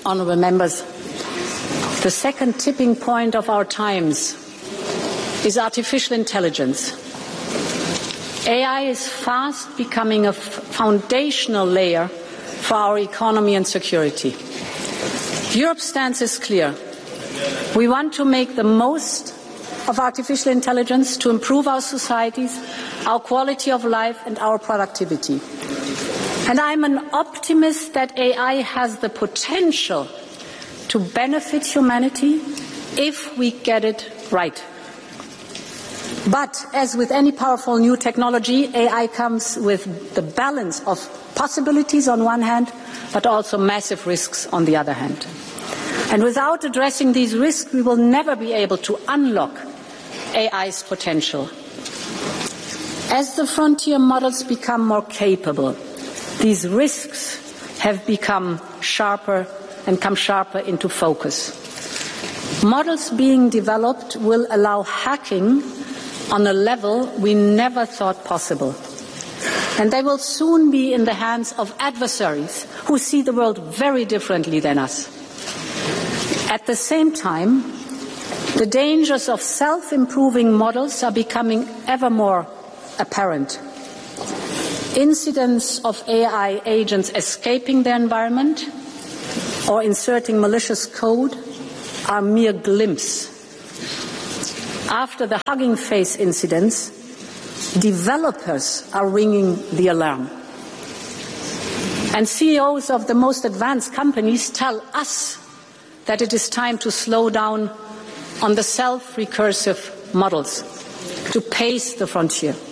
honourable members, the second tipping point of our times is artificial intelligence. AI is fast becoming a foundational layer for our economy and security. Europe's stance is clear. We want to make the most of artificial intelligence to improve our societies, our quality of life and our productivity. And I'm an optimist that AI has the potential to benefit humanity if we get it right. But as with any powerful new technology, AI comes with the balance of possibilities on one hand, but also massive risks on the other hand. And without addressing these risks, we will never be able to unlock AI's potential. As the frontier models become more capable, these risks have become sharper and come sharper into focus. Models being developed will allow hacking on a level we never thought possible. And they will soon be in the hands of adversaries who see the world very differently than us. At the same time, the dangers of self-improving models are becoming ever more apparent. Incidents of AI agents escaping their environment or inserting malicious code are mere glimpses. After the Hugging Face incidents, developers are ringing the alarm. And CEOs of the most advanced companies tell us that it is time to slow down on the self-recursive models, to pace the frontier.